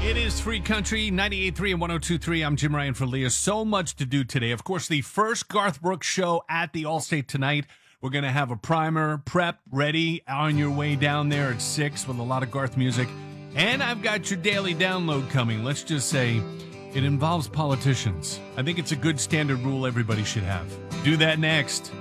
It is Free Country, 98.3 and 102.3. I'm Jim Ryan for Leah. So much to do today. Of course, the first Garth Brooks show at the Allstate tonight. We're going to have a primer prep ready on your way down there at 6 with a lot of Garth music. And I've got your daily download coming. Let's just say it involves politicians. I think it's a good standard rule everybody should have. Do that next.